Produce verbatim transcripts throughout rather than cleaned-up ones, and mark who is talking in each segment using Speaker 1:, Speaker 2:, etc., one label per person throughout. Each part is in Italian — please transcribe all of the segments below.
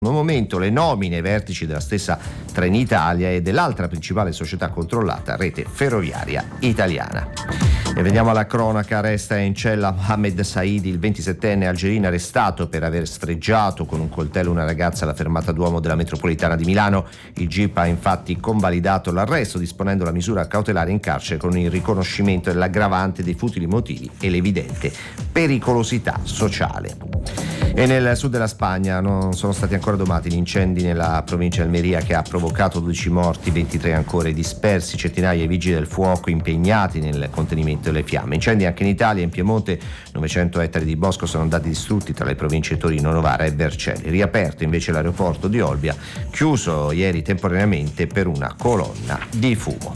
Speaker 1: momento le nomine ai vertici della stessa Trenitalia e dell'altra principale società controllata, Rete Ferroviaria Italiana. E veniamo alla cronaca. Resta in cella Mohamed Saidi, il ventisettenne algerino arrestato per aver sfregiato con un coltello una ragazza alla fermata Duomo della metropolitana di Milano. Il G I P ha infatti convalidato l'arresto, disponendo la misura cautelare in carcere con il riconoscimento dell'aggravante dei futili motivi e l'evidente pericolosità sociale. E nel sud della Spagna non sono stati ancora domati gli incendi nella provincia di Almeria, che ha provocato dodici morti, ventitré ancora dispersi, centinaia di vigili del fuoco impegnati nel contenimento delle fiamme. Incendi anche in Italia. In Piemonte novecento ettari di bosco sono andati distrutti tra le province di Torino, Novara e Vercelli. Riaperto invece l'aeroporto di Olbia, chiuso ieri temporaneamente per una colonna di fumo.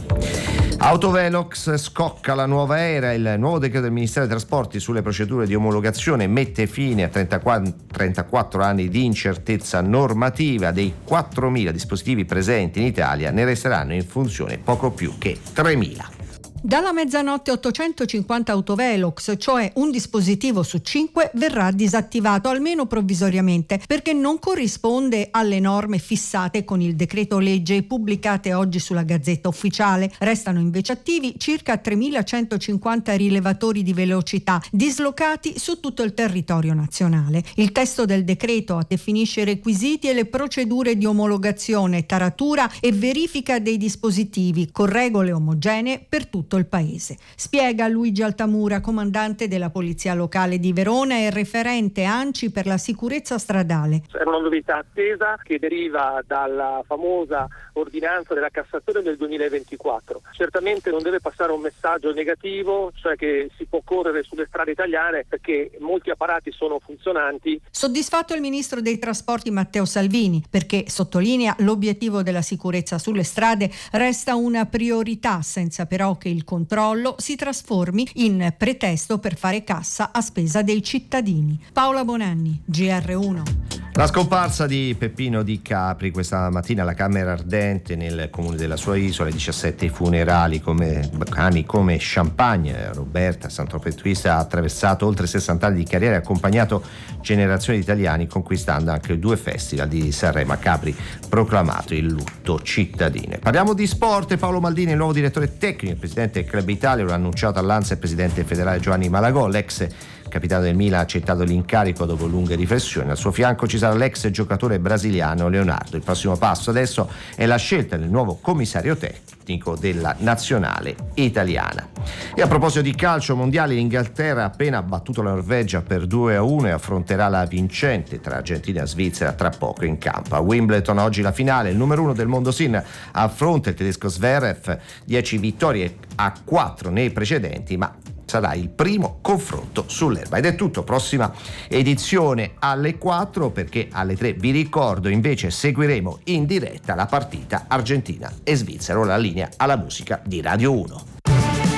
Speaker 1: Autovelox, scocca la nuova era. Il nuovo decreto del Ministero dei Trasporti sulle procedure di omologazione mette fine a trentaquattro anni di incertezza normativa. Dei quattromila dispositivi presenti in Italia ne resteranno in funzione poco più che tremila.
Speaker 2: Dalla mezzanotte ottocentocinquanta autovelox, cioè un dispositivo su cinque, verrà disattivato almeno provvisoriamente, perché non corrisponde alle norme fissate con il decreto legge pubblicate oggi sulla Gazzetta Ufficiale. Restano invece attivi circa tremilacentocinquanta rilevatori di velocità dislocati su tutto il territorio nazionale. Il testo del decreto definisce i requisiti e le procedure di omologazione, taratura e verifica dei dispositivi con regole omogenee per tutto il paese. Spiega Luigi Altamura, comandante della Polizia Locale di Verona e referente ANCI per la sicurezza stradale.
Speaker 3: È una novità attesa che deriva dalla famosa ordinanza della Cassazione del duemilaventiquattro. Certamente non deve passare un messaggio negativo, cioè che si può correre sulle strade italiane perché molti apparati sono funzionanti.
Speaker 2: Soddisfatto il ministro dei trasporti Matteo Salvini, perché sottolinea l'obiettivo della sicurezza sulle strade resta una priorità, senza però che il controllo si trasformi in pretesto per fare cassa a spesa dei cittadini. Paola Bonanni, G R uno.
Speaker 1: La scomparsa di Peppino Di Capri questa mattina alla Camera Ardente nel comune della sua isola, diciassette funerali come cani come Champagne. Roberta Sant'Opetuista ha attraversato oltre sessanta anni di carriera e accompagnato generazioni di italiani, conquistando anche due festival di Sanremo. A Capri proclamato il lutto cittadino. Parliamo di sport. Paolo Maldini, il nuovo direttore tecnico e presidente del Club Italia, lo ha annunciato all'Ansa il presidente federale Giovanni Malagò. L'ex capitano del Milan ha accettato l'incarico dopo lunghe riflessioni. Al suo fianco ci sarà l'ex giocatore brasiliano Leonardo. Il prossimo passo adesso è la scelta del nuovo commissario tecnico della nazionale italiana. E a proposito di calcio mondiale, l'Inghilterra ha appena battuto la Norvegia per due a uno e affronterà la vincente tra Argentina e Svizzera tra poco in campo. A Wimbledon oggi la finale. Il numero uno del mondo Sinner affronta il tedesco Zverev. dieci vittorie a quattro nei precedenti, ma sarà il primo confronto sull'erba. Ed è tutto. Prossima edizione alle quattro, perché alle tre vi ricordo invece seguiremo in diretta la partita Argentina e Svizzera. Ora la linea alla musica di Radio uno.